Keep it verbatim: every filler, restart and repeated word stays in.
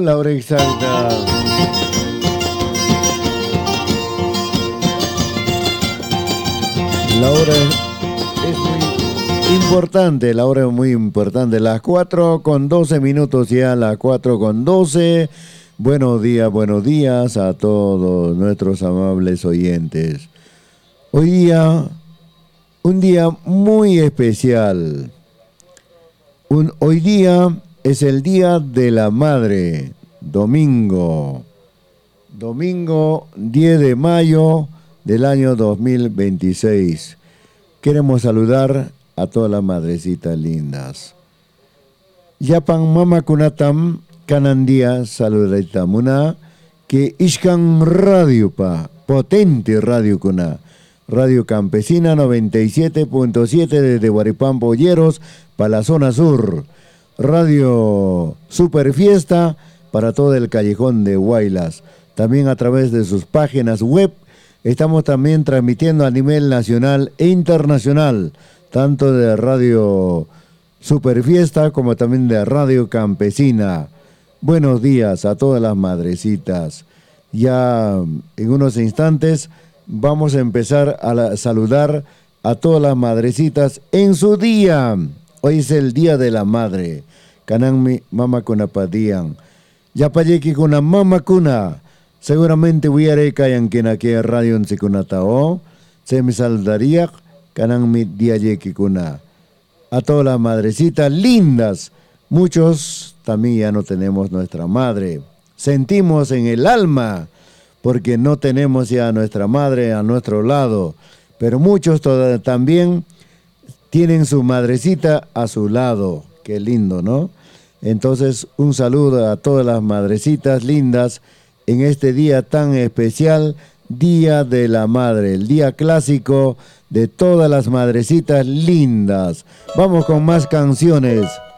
La hora exacta. La hora es muy importante, la hora es muy importante. Las cuatro con doce minutos ya, las cuatro con doce. Buenos días, buenos días a todos nuestros amables oyentes. Hoy día, un día muy especial. Un, hoy día es el Día de la Madre, domingo. Domingo diez de mayo del año dos mil veintiséis. Queremos saludar a todas las madrecitas lindas. Yapan mama kunatam kanandia saludita muna que ishkan radio pa potente radio kuna. Radio Campesina noventa y siete punto siete desde Huaripampa Olleros para la zona sur. Radio Super Fiesta para todo el callejón de Huaylas. También a través de sus páginas web. Estamos también transmitiendo a nivel nacional e internacional, tanto de Radio Super Fiesta como también de Radio Campesina. Buenos días a todas las madrecitas. Ya en unos instantes vamos a empezar a la, saludar a todas las madrecitas en su día. Hoy es el Día de la Madre. Kananmi mama kuna padian. Yapayeki kuna mama kuna. Seguramente voy a ir kayan que radio en Sikunatao. Se me saludaría kananmi diayeki kuna. A todas las madrecitas lindas. Muchos también ya no tenemos nuestra madre. Sentimos en el alma porque no tenemos ya a nuestra madre a nuestro lado. Pero muchos también tienen su madrecita a su lado. Qué lindo, ¿no? Entonces, un saludo a todas las madrecitas lindas en este día tan especial, Día de la Madre, el día clásico de todas las madrecitas lindas. Vamos con más canciones.